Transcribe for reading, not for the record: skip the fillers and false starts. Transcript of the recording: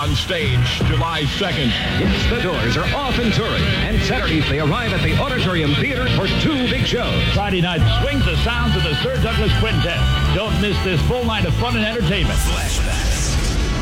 on stage July 2nd. Yes, the doors are off in touring, and Saturdays they arrive at the Auditorium Theater for 2 big shows. Friday night swings the sounds of the Sir Douglas Quintet. Don't miss this full night of fun and entertainment. Flashback.